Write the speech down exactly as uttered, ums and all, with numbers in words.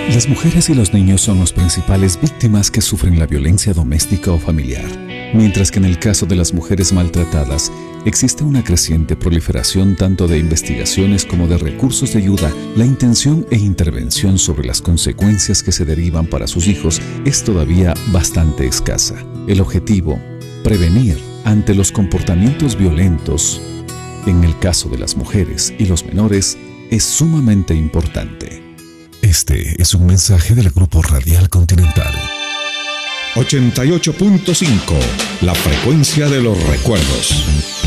Las mujeres y los niños son las principales víctimas que sufren la violencia doméstica o familiar, mientras que en el caso de las mujeres maltratadas existe una creciente proliferación tanto de investigaciones como de recursos de ayuda. La intención e intervención sobre las consecuencias que se derivan para sus hijos es todavía bastante escasa. El objetivo, prevenir ante los comportamientos violentos, en el caso de las mujeres y los menores, es sumamente importante. Este es un mensaje del Grupo Radial Continental. ochenta y ocho punto cinco, la frecuencia de los recuerdos.